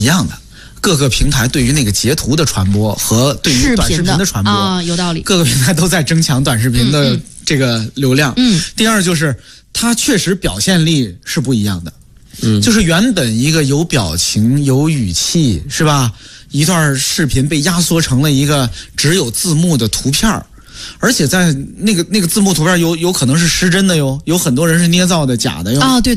一样的。各个平台对于那个截图的传播和对于短视频的传播啊，有道理。 各个平台都在争抢短视频的这个流量。第二就是它确实表现力是不一样的。就是原本一个有表情、有语气，是吧？一段视频被压缩成了一个只有字幕的图片，而且在那个字幕图片有可能是失真的哟，有很多人是捏造的、假的哟。 啊，对。